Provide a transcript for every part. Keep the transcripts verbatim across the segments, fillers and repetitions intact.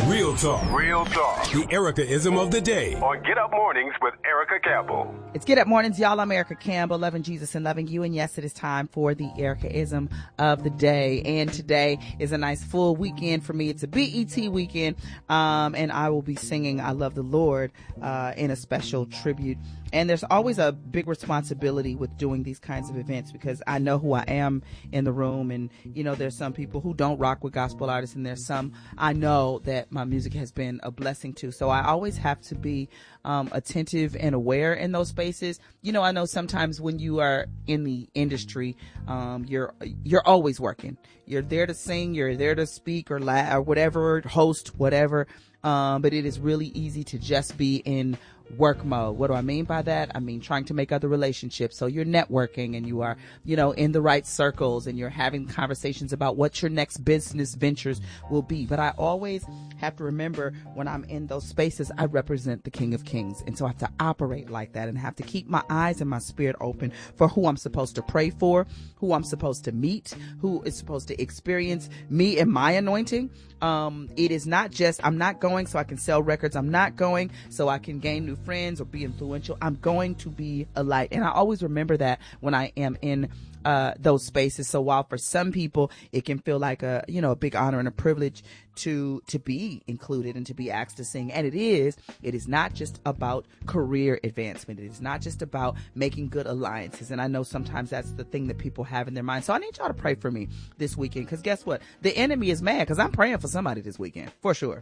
Real talk. Real talk. The Erica-ism of the day. On Get Up Mornings with Erica Campbell. It's Get Up Mornings, y'all. I'm Erica Campbell, loving Jesus and loving you. And yes, it is time for the Erica-ism of the day. And today is a nice full weekend for me. It's a B E T weekend. Um, and I will be singing I Love the Lord uh, in a special tribute. And there's always a big responsibility with doing these kinds of events because I know who I am in the room. And, you know, there's some people who don't rock with gospel artists, and there's some I know that my music has been a blessing to. So I always have to be um, attentive and aware in those spaces. You know, I know sometimes when you are in the industry, um, you're you're always working. You're there to sing, you're there to speak or la- or whatever, host, whatever. Um, but it is really easy to just be in work mode. What do I mean by that? I mean trying to make other relationships. So you're networking and you are, you know, in the right circles and you're having conversations about what your next business ventures will be. But I always have to remember when I'm in those spaces, I represent the King of Kings. And so I have to operate like that and have to keep my eyes and my spirit open for who I'm supposed to pray for, who I'm supposed to meet, who is supposed to experience me and my anointing. Um, it is not just, I'm not going so I can sell records. I'm not going so I can gain new friends or be influential. I'm going to be a light. And I always remember that when I am in uh, those spaces. So while for some people it can feel like a, you know, a big honor and a privilege to, to be included and to be asked to sing. And it is, it is not just about career advancement. It is not just about making good alliances. And I know sometimes that's the thing that people have in their mind. So I need y'all to pray for me this weekend. Because guess what? The enemy is mad because I'm praying for somebody this weekend, for sure.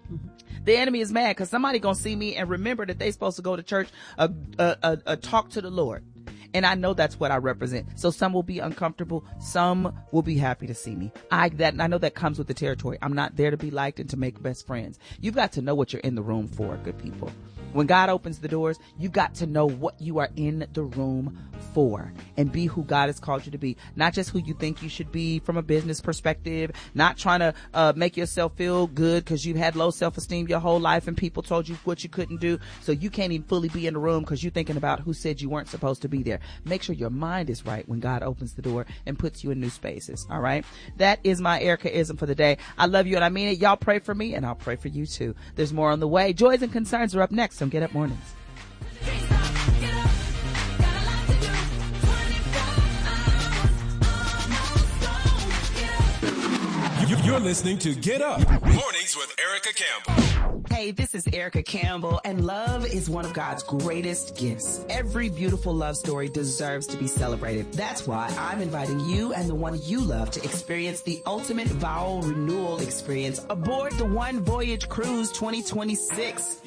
The enemy is mad because somebody gonna see me and remember that they supposed to go to church, uh, uh, uh, uh, talk to the Lord. And I know that's what I represent. So some will be uncomfortable. Some will be happy to see me. I, that, I know that comes with the territory. I'm not there to be liked and to make best friends. You've got to know what you're in the room for, good people. When God opens the doors, you've got to know what you are in the room for and be who God has called you to be. Not just who you think you should be from a business perspective, not trying to uh, make yourself feel good because you've had low self-esteem your whole life and people told you what you couldn't do. So you can't even fully be in the room because you're thinking about who said you weren't supposed to be there. Make sure your mind is right when God opens the door and puts you in new spaces. All right. That is my Erica-ism for the day. I love you and I mean it. Y'all pray for me and I'll pray for you too. There's more on the way. Joys and concerns are up next on Get Up Mornings. You're listening to Get Up Mornings with Erica Campbell. Hey, this is Erica Campbell, and love is one of God's greatest gifts. Every beautiful love story deserves to be celebrated. That's why I'm inviting you and the one you love to experience the ultimate vow renewal experience aboard the One Voyage Cruise twenty twenty-six.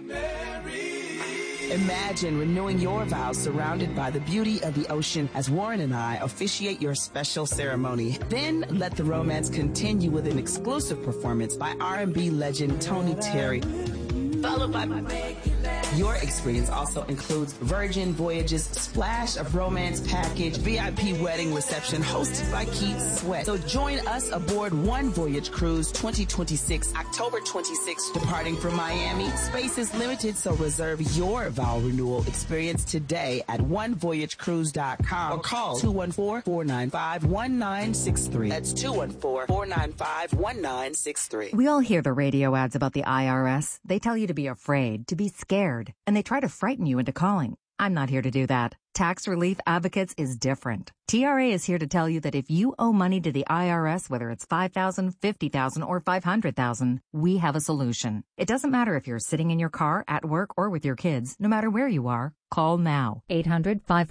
Imagine renewing your vows surrounded by the beauty of the ocean as Warren and I officiate your special ceremony. Then let the romance continue with an exclusive performance by R and B legend Tony Terry, followed by your experience also includes Virgin Voyages Splash of Romance Package, V I P wedding reception hosted by Keith Sweat. So join us aboard One Voyage Cruise twenty twenty-six, October twenty-sixth, departing from Miami. Space is limited, so reserve your vow renewal experience today at one voyage cruise dot com or call two one four, four nine five, one nine six three. That's two one four, four nine five, one nine six three. We all hear the radio ads about the I R S. They tell you to be afraid, to be scared, and they try to frighten you into calling. I'm not here to do that. Tax Relief Advocates is different. T R A is here to tell you that if you owe money to the I R S, whether it's five thousand dollars, fifty thousand dollars, or five hundred thousand dollars, we have a solution. It doesn't matter if you're sitting in your car, at work, or with your kids. No matter where you are, call now. eight hundred, five